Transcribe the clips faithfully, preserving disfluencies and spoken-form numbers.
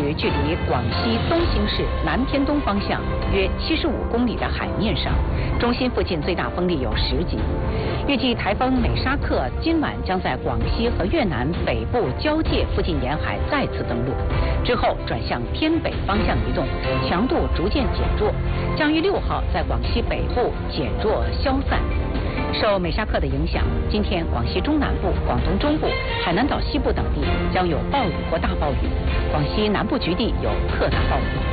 于距离广西东兴市南偏东方向约七十五公里的海面上，中心附近最大风力有十级。预计台风美沙克今晚将在广西和越南北部交界附近沿海再次登陆，之后转向偏北方向移动，强度逐渐减弱，将于六号在广西北部减弱消散。受美沙克的影响，今天广西中南部、广东中部、海南岛西部等地将有暴雨或大暴雨，广西南部局地有特大暴雨。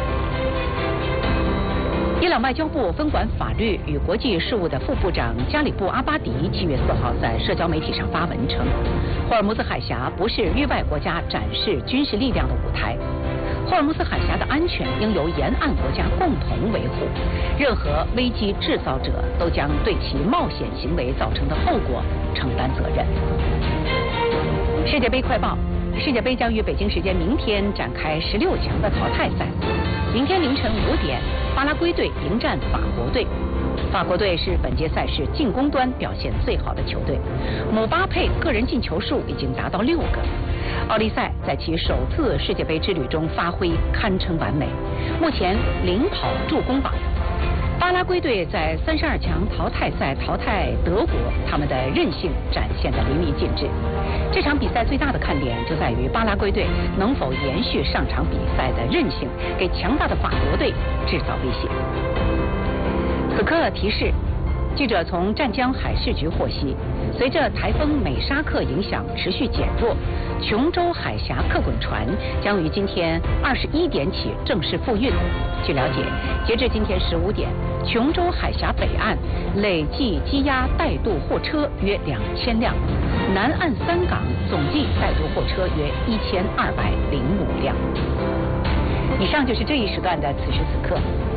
伊朗外交部分管法律与国际事务的副部长加里布阿巴迪七月四号在社交媒体上发文称，霍尔木兹海峡不是域外国家展示军事力量的舞台，霍尔木兹海峡的安全应由沿岸国家共同维护，任何危机制造者都将对其冒险行为造成的后果承担责任。世界杯快报：世界杯将于北京时间明天展开十六强的淘汰赛。明天凌晨五点，巴拉圭队迎战法国队。法国队是本届赛事进攻端表现最好的球队，姆巴佩个人进球数已经达到六个。奥利塞在其首次世界杯之旅中发挥堪称完美，目前领跑助攻榜。巴拉圭队在三十二强淘汰赛淘汰德国，他们的韧性展现得淋漓尽致。这场比赛最大的看点就在于巴拉圭队能否延续上场比赛的韧性，给强大的法国队制造威胁。此刻提示，记者从湛江海事局获悉，随着台风美沙克影响持续减弱，琼州海峡客滚船将于今天二十一点起正式复运。据了解，截至今天十五点，琼州海峡北岸累计积压带渡货车约两千辆，南岸三港总计带渡货车约一千二百零五辆。以上就是这一时段的此时此刻。